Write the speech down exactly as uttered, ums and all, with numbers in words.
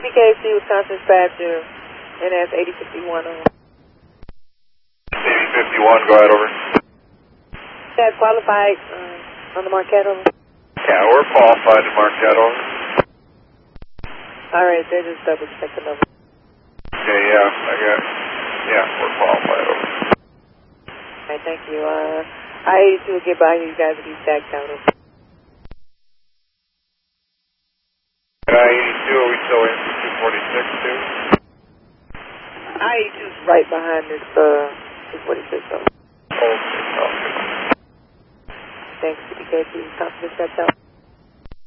B K C, Wisconsin dispatcher, N S eighty fifty-one. eighty fifty-one, go ahead, over. That qualified uh, on the Marquette, over. Yeah, we're qualified to Marquette, over. All right, they're just double checking over. Okay, yeah, I got, yeah, we're qualified, over. All right, thank you. Uh, I eighty-two will get by you guys with these stacked out, over. At I eighty-two, are we still in for two forty-six, too? I eighty-two's right behind this, uh, two forty-six, over. Okay, okay. Thanks, B K C, Wisconsin dispatch out.